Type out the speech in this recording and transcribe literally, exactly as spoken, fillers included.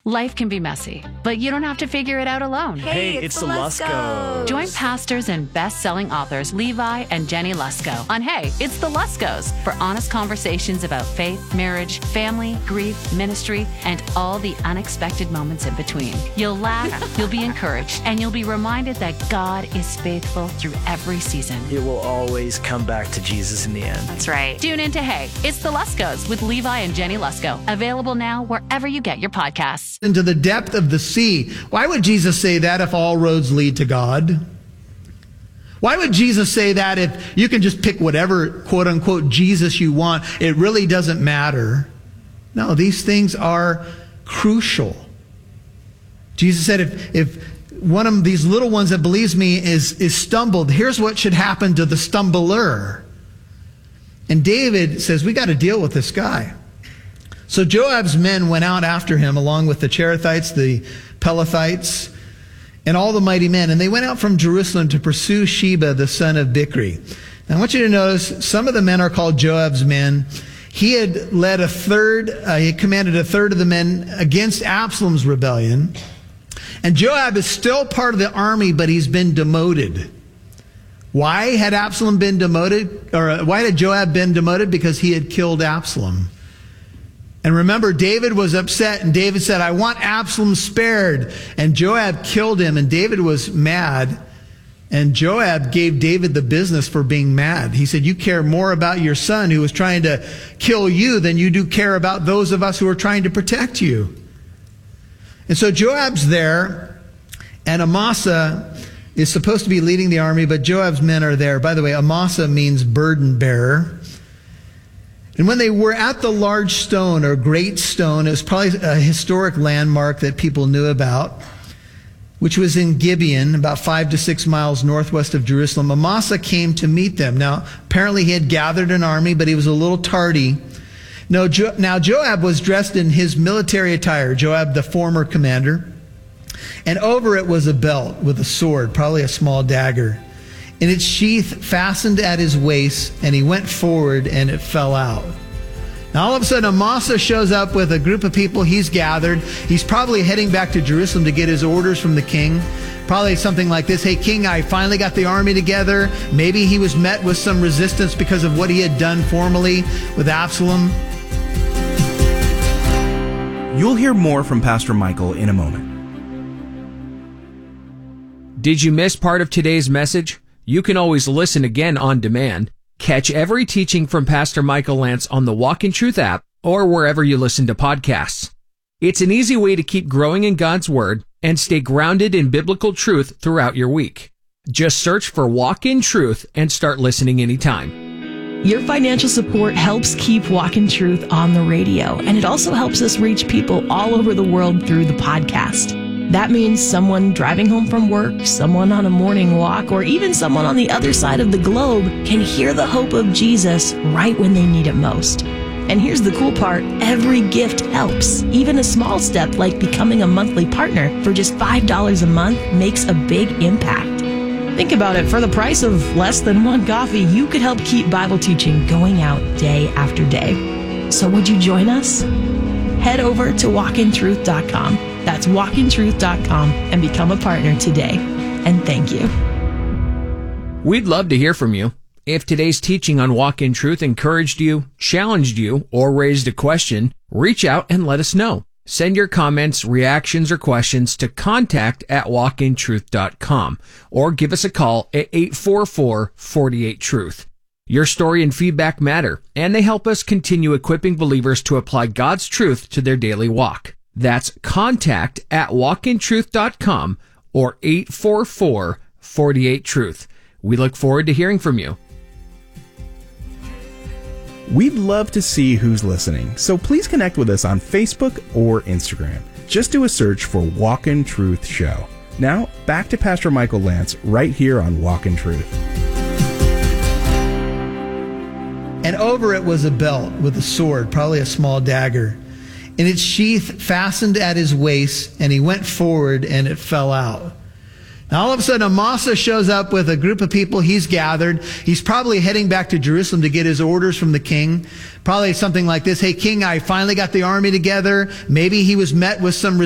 Life can be messy, but you don't have to figure it out alone. Hey, hey it's, it's the Luskos. Join pastors and best-selling authors Levi and Jenny Lusko on Hey, It's the Luskos for honest conversations about faith, marriage, family, grief, ministry, and all the unexpected moments in between. You'll laugh, you'll be encouraged, and you'll be reminded that God is faithful through every season. It will always come back to Jesus in the end. That's right. Tune in to Hey, It's the Luskos with Levi and Jenny Lusko. Available now wherever you get your podcasts. Into the depth of the sea. Why would Jesus say that if all roads lead to God? Why would Jesus say that if you can just pick whatever quote unquote Jesus you want? It really doesn't matter. No, these things are crucial. Jesus said if, if one of these little ones that believes me is, is stumbled, here's what should happen to the stumbler. And David says, we got to deal with this guy. So Joab's men went out after him along with the Cherethites, the Pelethites, and all the mighty men. And they went out from Jerusalem to pursue Sheba, the son of Bichri. Now I want you to notice some of the men are called Joab's men. He had led a third, uh, he commanded a third of the men against Absalom's rebellion. And Joab is still part of the army, but he's been demoted. Why had Absalom been demoted? Or why had Joab been demoted? Because he had killed Absalom. And remember, David was upset, and David said, I want Absalom spared. And Joab killed him, and David was mad. And Joab gave David the business for being mad. He said, you care more about your son who was trying to kill you than you do care about those of us who are trying to protect you. And so Joab's there, and Amasa is supposed to be leading the army, but Joab's men are there. By the way, Amasa means burden bearer. And when they were at the large stone or great stone, it was probably a historic landmark that people knew about, which was in Gibeon, about five to six miles northwest of Jerusalem. Amasa came to meet them. Now, apparently he had gathered an army, but he was a little tardy. No, jo- now, Joab was dressed in his military attire, Joab, the former commander. And over it was a belt with a sword, probably a small dagger. In its sheath fastened at his waist, and he went forward, and it fell out. Now all of a sudden, Amasa shows up with a group of people he's gathered. He's probably heading back to Jerusalem to get his orders from the king. Probably something like this, hey, king, I finally got the army together. Maybe he was met with some resistance because of what he had done formerly with Absalom. You'll hear more from Pastor Michael in a moment. Did you miss part of today's message? You can always listen again on demand. Catch every teaching from Pastor Michael Lance on the Walk in Truth app or wherever you listen to podcasts. It's an easy way to keep growing in God's Word and stay grounded in biblical truth throughout your week. Just search for Walk in Truth and start listening anytime. Your financial support helps keep Walk in Truth on the radio, and it also helps us reach people all over the world through the podcast. That means someone driving home from work, someone on a morning walk, or even someone on the other side of the globe can hear the hope of Jesus right when they need it most. And here's the cool part, every gift helps. Even a small step like becoming a monthly partner for just five dollars a month makes a big impact. Think about it, for the price of less than one coffee, you could help keep Bible teaching going out day after day. So would you join us? Head over to walk in truth dot com. That's walk in truth dot com and become a partner today. And thank you. We'd love to hear from you. If today's teaching on Walk in Truth encouraged you, challenged you, or raised a question, reach out and let us know. Send your comments, reactions, or questions to contact at walk in truth dot com or give us a call at eight four four, four eight, truth. Your story and feedback matter, and they help us continue equipping believers to apply God's truth to their daily walk. That's contact at walk in truth dot com or eight four four, four eight, truth. We look forward to hearing from you. We'd love to see who's listening, so please connect with us on Facebook or Instagram. Just do a search for Walk in Truth Show. Now, back to Pastor Michael Lance right here on Walk in Truth. And over it was a belt with a sword, probably a small dagger. In its sheath fastened at his waist, and he went forward, and it fell out. Now all of a sudden, Amasa shows up with a group of people he's gathered. He's probably heading back to Jerusalem to get his orders from the king. Probably something like this, hey, king, I finally got the army together. Maybe he was met with some